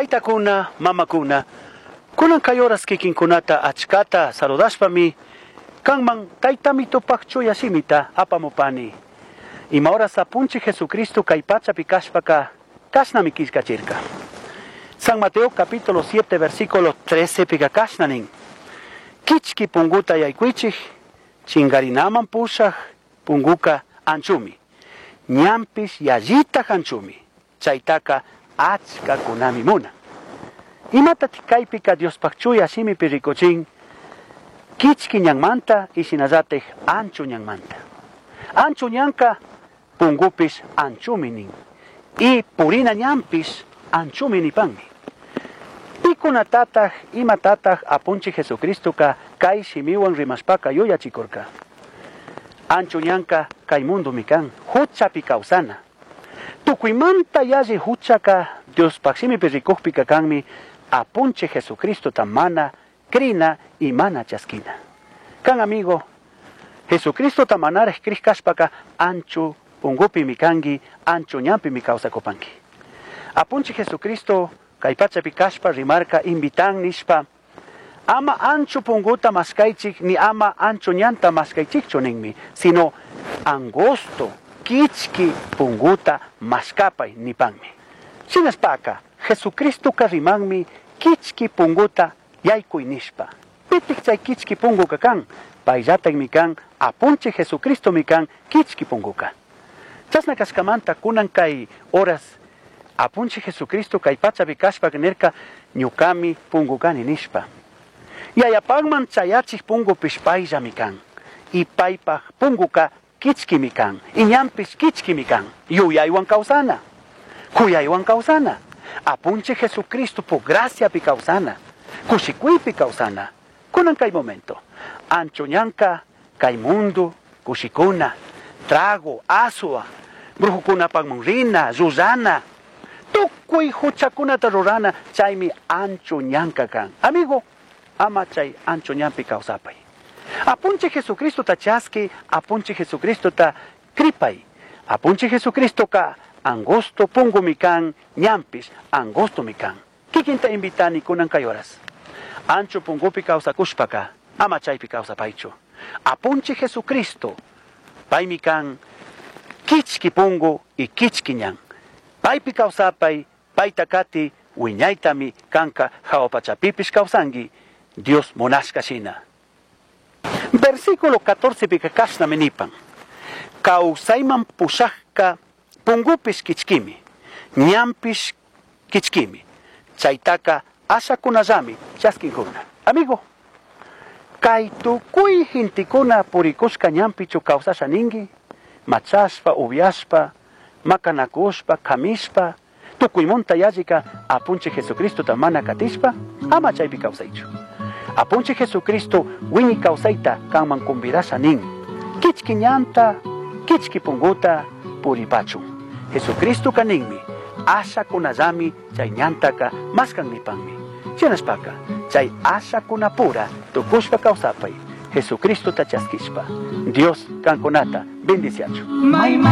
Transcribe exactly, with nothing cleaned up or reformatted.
Taytakuna, mamakuna, kunan kayoras kikinkunata achkata saludashpami, kanman taytami tupakchuya simita apamupani. Ima horas apunchi Jesucristo kay pachapi kashpaka, kashnami kishkachirka. San Mateo capítulo siete versículo trece pika kashnanin. Kichki punguta yaykuichik, chingarinaman pushak, punguka anchumi. Ñampis yallita anchumi. Chaytaka achka kunami muna. Imata tikaypika Dios pakchuya simi pirikochin, kichki ñanmanta y sinazatej anchu ñanmanta. Anchu ñanka pungupis anchumi nin. Y purina ñampis anchumi nipanmi. Pikunatataj imatataj apunchi Jesucristo ka kay simiwan rimashpaka yuyachikurka. Anchu ñanka kay mundo mikan, huchapi kausana. Tukuymanta yaji huchaka Dios paksimi pirikukpika kanmi apunche Jesucristo tamana, krina y mana chaskina. Kan amigo, Jesucristo tamanar kris kashpaka anchu pungupi mikangi, anchu ñampi mi causa kopanki. Apunche Jesucristo kaypachapi kashpa rimarka invitan nishpa, ama anchu punguta maskaichik ni ama anchu ñanta maskaichikcho ninmi, sino angosto, kichki punguta maskapay nipanmi. Sinaspaka, Jesucristo karimanmi kichki punguta yaykuy nishpa. Pitik chay kichki punguka kan, payllatak mi kan, apunche Jesucristo mi kan kichki punguka. Chasna kaskamanta kunan kay horas, apunche Jesucristo kay pachapi kashpa nerka ñukami pungukani nishpa. Yayapagman chayachik pungu pishpaylla mi kan, y paypaj punguka kichki mi kan, y ñampis kichki mi kan, yuyaywan kausana. Kuyaywan kausana, apunche Jesucristo por gracia pi kausana, kushikuipi kausana, kunan kay momento, ancho ñanka, kay mundo, kushikuna, trago, asua, brujukuna pagmunrina, Susana, tukuy huchakuna tarurana, chaymi ancho ñanka kan. Amigo, ama chay ancho ñampi kausapay. Apunche Jesucristo ta chaski, apunche Jesucristo ta kripay, apunche Jesucristo ka angosto pungu mikan, ñampis, angosto mikan. Kikinta invitani kunan kayoras. Ancho pungupi causa kushpaka, ama chaypi causa paicho. Apunchi Jesucristo, pay mikan, kichki pungu y kichki ñan. Paypi causa pay, pay takati, wiñaytami kanka hawapachapipis causangi, Dios monashka shina. Versículo catorce pika kashna menipan. Kausayman pushaka pungupis kichkimi, ñampis kichkimi, chaytaka ashakunallami chaskinkuna. Amigo, kay tukuy hintikuna purikushka ñampichu kawsasha ningi, machashpa, ubiashpa, makanakushpa, kamishpa, tukuymunta yallika apunche Jesucristo tamana katishpa, ama chaypi kawsaychu. Apunche Jesucristo wini kawsayta kanman convidasha nin, kichki ñanta, kichki punguta, puripachu. Jesucristo kaninmi, asha kunallami chay ñantaka maskan nipanmi. Chinaspaka, chay asha kunapura tukushpa kausapay, Jesucristo tachaskishpa. Dios kankunata bendiciachu.